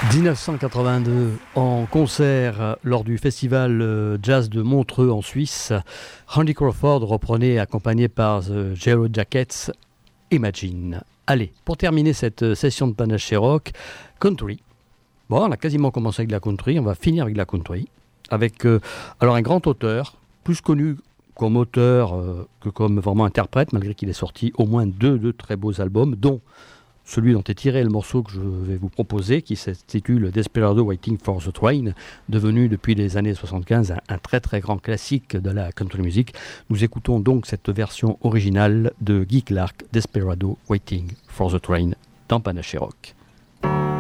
1982, en concert lors du festival jazz de Montreux en Suisse, Randy Crawford reprenait, accompagné par The Yellow Jackets, Imagine. Allez, pour terminer cette session de Panaché Rock, country. Bon, on a quasiment commencé avec de la country, on va finir avec de la country, avec alors un grand auteur, plus connu comme auteur que comme vraiment interprète, malgré qu'il ait sorti au moins deux très beaux albums, dont celui dont est tiré le morceau que je vais vous proposer, qui s'intitule Desperado Waiting for the Train, devenu depuis les années 75 un très très grand classique de la country music. Nous écoutons donc cette version originale de Guy Clark, Desperado Waiting for the Train, dans Panaché Rock.